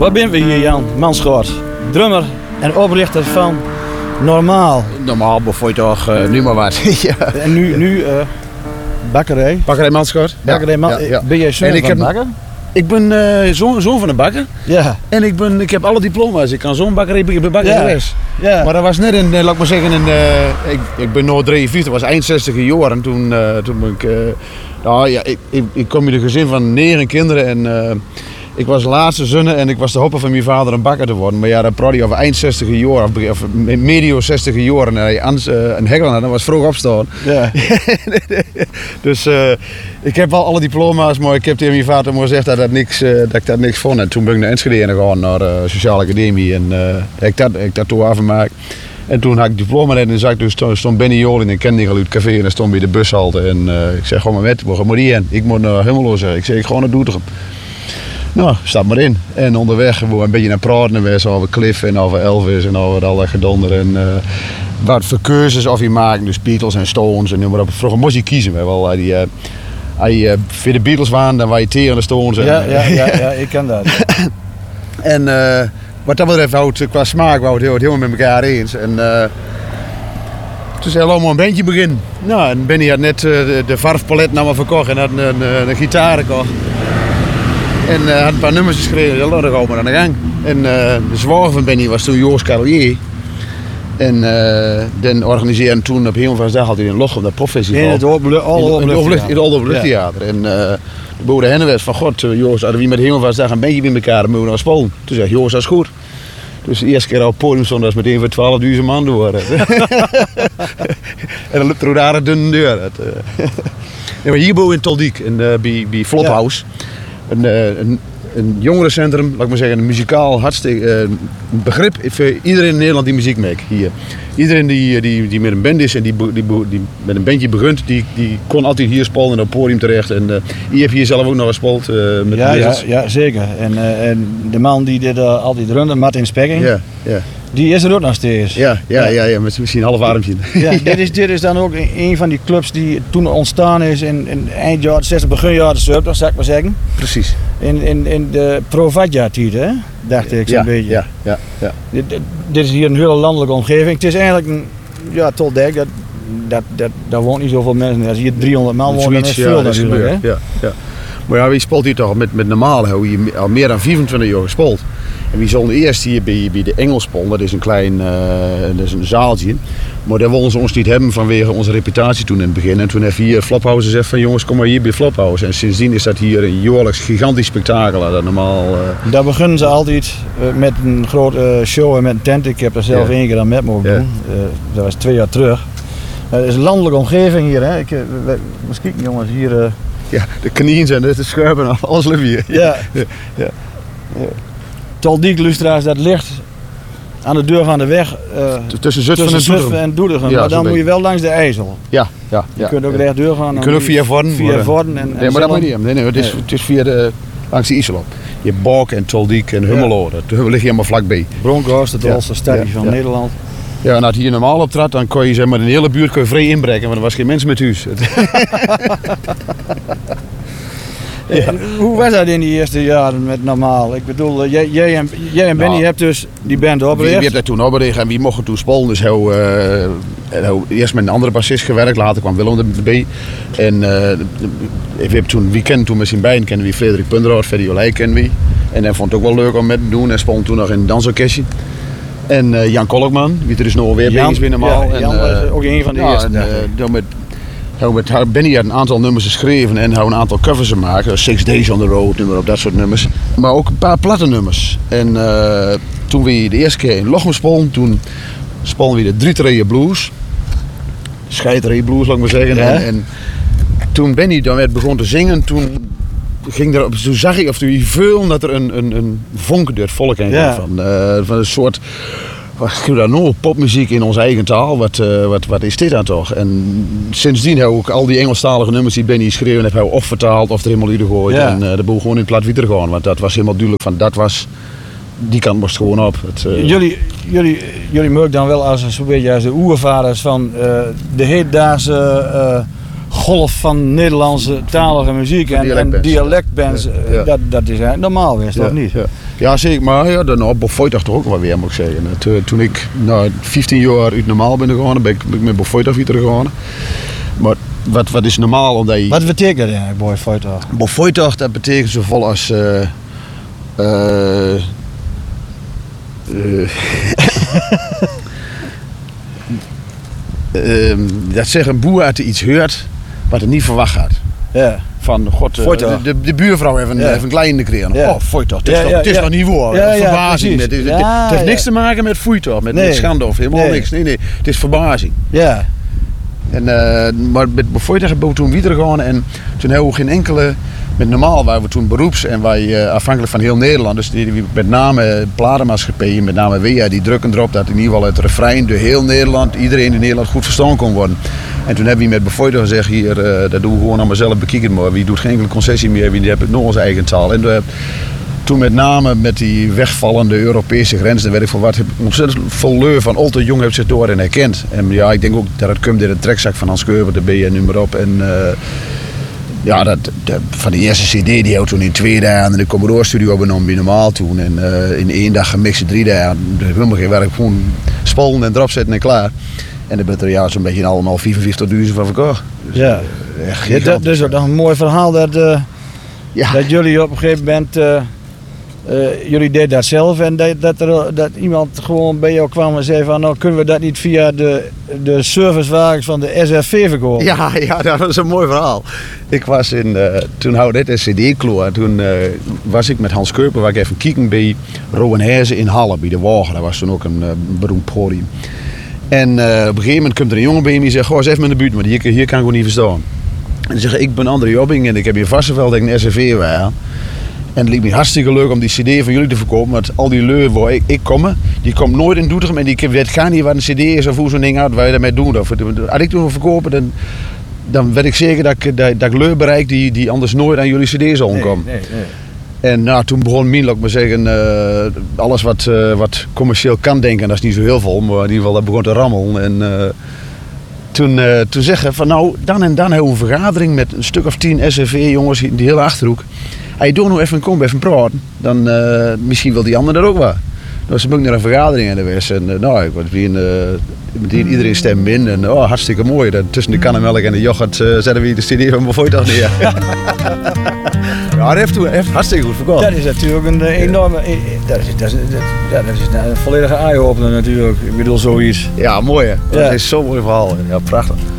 Waar ben we hier, Jan Manschoort? Drummer en oprichter van Normaal. Normaal bevoor toch nu maar wat. Ja. En nu bakkerij. Bakkerij Manschoort. Bakkerij Ben jij zoon van bakker? Ik ben zoon van een bakker. Ja. En ik heb alle diploma's. Ik kan zo'n bakkerij bakken geweest. Ja. Maar dat was net in, laat ik maar zeggen, ik ben nu 43, dat was eind 60 jaar. En toen ben ik kom uit een gezin van 9 kinderen en ik was de laatste zoon en ik was de hoop van mijn vader een bakker te worden. Maar ja, dat praat je over eind 60 jaar of medio 60 jaar en hij een hegel had, dat was vroeg opstaan. Ja. Dus ik heb wel alle diploma's, maar ik heb tegen mijn vader gezegd dat ik dat niks vond. En toen ben ik naar Enschede gegaan, naar de sociale academie en ik dat toen afgemaakt. En toen had ik diploma en dan zag ik dus stond Benny Jolin en kende ik al uit het café en dan stond bij de bushalte. En ik zei, gewoon maar met, we gaan maar heen. Ik moet naar Hummelo zeggen. Ik zei, ik ga naar Doetinchem. Nou, stap maar in. En onderweg we een beetje naar praten geweest over Cliff en over Elvis en over al dat gedonder. En wat voor keuzes of je maakt, dus Beatles en Stones en noem maar op. Vroeger moest je kiezen. Wel, als je voor de Beatles waren, dan was je tegen de Stones. Ja, ik ken dat. En wat dat betreft, qua smaak, wou het helemaal met elkaar eens. En toen zei hij, laten we een bandje beginnen. Nou, en Benny had net de verfpalet naar me verkocht en had een gitaar gekocht. En had een paar nummers geschreven, ja, dan gaan we aan de gang. En de zwager van Benny was toen Joost Carolier. En dan organiseerde toen op Hemelvaartsdag altijd in Lochem dat popfestival. In het Openluchttheater. En de boer Hennewes van God, Joost, hadden we met Hemelvaartsdag een bandje bij elkaar en moeten naar Polen. Toen zei Joost, dat is goed. Dus de eerste keer op het podium stond, dat is meteen voor 12.000 man door. En dan liep er daar een dunne deur. Maar hierboven in Toldiek, bij Flophouse. Een jongerencentrum, laat ik maar zeggen, een muzikaal hartstikke begrip voor iedereen in Nederland die muziek maakt hier. Iedereen die met een band is en die met een bandje begint, die kon altijd hier spelen en op het podium terecht. En je hebt hier zelf ook nog gespeeld met ja, zeker. En de man die dit altijd runde, Martin Spekking, ja. Die is er ook nog steeds. Ja, met misschien een half armpje. Ja, dit is dan ook een van die clubs die toen ontstaan is in eind jaren 60, begin jaren 70, zou ik maar zeggen. Precies. In de Provatja-tijd, hè? Dacht ik zo'n beetje. Ja. Dit is hier een hele landelijke omgeving. Het is eigenlijk tot dek, daar woont niet zoveel mensen. Als hier 300 man wonen, dan is veel natuurlijk. Ja. Maar ja, wie speelt hier toch met Normaal? Hoe je al meer dan 25 jaar gespeeld. En we zullen eerst hier bij de Engelspol, dat is een klein zaaltje. Maar daar wilden ze ons niet hebben vanwege onze reputatie toen in het begin. En toen heeft hier Flophouse gezegd van jongens, kom maar hier bij Flophouse. En sindsdien is dat hier een jaarlijks gigantisch spektakel. Dat normaal. Daar beginnen ze altijd met een grote show en met een tent. Ik heb er zelf 1 keer aan met mogen doen. Dat was 2 jaar terug. Het is een landelijke omgeving hier. Hè. Misschien jongens, hier... Ja, de knieën zijn de schuiven en alles lukt hier. Ja. Toldiek, lustra's, dat ligt aan de deur van de weg tussen Zutphen en Doetinchem. Ja, maar dan moet je wel langs de IJssel. Ja. Je kunt ook rechtdoor gaan. Je kunt ook via Vorden. Nee, maar dat moet niet. Nee, het is via langs de IJssel op. Je hebt Balk en Toldiek en Hummelo. Dat ligt hier helemaal vlakbij. Bronkhorst, het oudste stadje van Nederland. Ja, en als hier normaal optrad, dan kon je zeg maar, in de hele buurt vrij inbreken, want er was geen mens met huis. Ja. Hoe was dat in die eerste jaren met Normaal? Ik bedoel, jij en Benny hebt dus die band opgericht. Wie heeft dat toen opgericht en wie mocht toen spelen. Dus eerst met een andere bassist gewerkt, later kwam Willem erbij. En we kenden toen met zijn beiden, kennen we Frederik Punderhout, Freddy Olij kennen we. En hij vond het ook wel leuk om met te doen en speelde toen nog in een dansorkestje. En Jan Kolkman, wie er dus nog weer bezig is bij Normaal. Ja, Jan was ook een van de eerste. Benny had een aantal nummers geschreven en een aantal covers gemaakt. 6 Days on the Road, nummer op dat soort nummers. Maar ook een paar platte nummers. En toen we de eerste keer in Lochem speelden, toen speelden we de 3 blues. Scheiterij blues, laat ik maar zeggen. Ja. En toen Benny dan begon te zingen, toen zag ik, of toen voelde dat er een vonk door het volk heen kwam. Van een soort... popmuziek in onze eigen taal, wat is dit dan toch? En sindsdien heb ik ook al die Engelstalige nummers die Benny schreef, heb hij of vertaald of er helemaal uit gegooid. En de boel gewoon in het plat weer gaan, want dat was helemaal duidelijk van die kant moest gewoon op. Jullie merken dan wel als een beetje als de oervaders van de hedendaagse golf van Nederlandse talige muziek en dialectbands. Dat is eigenlijk normaal, is toch niet? Ja, zeker. Maar ja, dan Bofoitag toch ook wel weer, moet ik zeggen. Toen ik 15 jaar uit normaal ben gegaan, ben ik met Bofoitag weer gegaan. Maar wat is normaal? Omdat je... Wat betekent dat eigenlijk, Bofoitag? Bofoitag, dat betekent zoveel als... dat zegt een boer uit iets hoort wat hij niet verwacht had. Ja. Van, god, de buurvrouw heeft een kleine gekregen. Ja. Oh, foeitag, het is nog niet waar. Verbazing. Het heeft niks te maken met foeitag, met schande of helemaal niks. Nee, het is verbazing. Ja. En, maar met foeitag hebben we toen weer gegaan en toen hebben we geen enkele... Met normaal waren we toen beroeps en wij afhankelijk van heel Nederland, dus met name platenmaatschappijen, met name WEA, die drukken erop dat in ieder geval het refrein door heel Nederland, iedereen in Nederland goed verstaan kon worden. En toen hebben we met Bofoitag gezegd, hier, dat doen we gewoon allemaal zelf bekijken, maar wie doet geen enkele concessie meer, wie heeft het nog onze eigen taal. En toen met name met die wegvallende Europese grenzen, weet ik van wat, ontzettend veel leur van al te jong heeft zich door en herkend. En ja, ik denk ook dat het komt in de trekzak van Hans Keuper, de BN nummer op. En ja, van de eerste CD die hadden we toen in 2 dagen in de Commodore Studio opgenomen bij normaal toen. En in 1 dag gemixt 3 dagen. Helemaal geen werk, gewoon spallen en erop zetten en klaar. En dan ben er ja, zo'n beetje allemaal 45.000 van verkocht. Dus, ja. Dat is ook nog een mooi verhaal dat jullie op een gegeven moment... jullie deden dat zelf en dat iemand gewoon bij jou kwam en zei van nou kunnen we dat niet via de servicewagens van de SRV verkopen? Ja, dat was een mooi verhaal. Ik was toen hou dit een CD klaar. Toen was ik met Hans Keuper, waar ik even kijken bij Rowenherzen in Halle, bij de Wagen. Dat was toen ook een beroemd podium. En op een gegeven moment komt er een jongen bij me die zegt, goh, eens even in de buurt, maar hier kan ik gewoon niet verstaan. En die zegt, ik ben André Jobbing en ik heb hier vastgeveld dat ik een SRV was. En het liep me hartstikke leuk om die CD van jullie te verkopen. Want al die leur waar ik kom, die komt nooit in Doetinchem. En die weet gaan niet wat een CD is of hoe zo'n ding uit, waar je daarmee doet. Of als ik toen verkopen, dan weet ik zeker dat ik leur bereik die anders nooit aan jullie CD zal komen. Nee. En nou, toen begon Mien, maar zeggen, alles wat commercieel kan denken, dat is niet zo heel veel. Maar in ieder geval, dat begon te rammelen. En toen zeggen van nou, dan en dan hebben we een vergadering met een stuk of 10 SRV jongens in die hele Achterhoek. Hij doet nog even komen, even praten. Dan misschien wil die ander dat ook wel. Dus ze ben ik naar een vergadering in geweest. En ik was meteen iedereen stem in. En hartstikke mooi. Tussen de kannenmelk en de yoghurt zetten we de CD van Bofoitag neer. Ja, dat heeft hartstikke goed verkocht. Dat is natuurlijk een enorme... Dat is een volledige eye-opener natuurlijk. Ik bedoel, zoiets. Ja, mooi hè. Dat is zo'n mooi verhaal. Ja, prachtig.